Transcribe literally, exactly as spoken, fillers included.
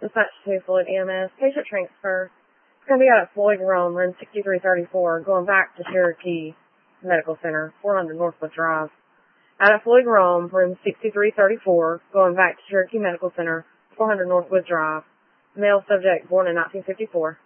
Dispatch to Floyd E M S. Patient transfer. It's going to be out at Floyd Rome, room sixty-three thirty-four, going back to Cherokee Medical Center, four hundred Northwood Drive. Out at Floyd Rome, room sixty-three thirty-four, going back to Cherokee Medical Center, four hundred Northwood Drive. Male subject born in nineteen fifty-four.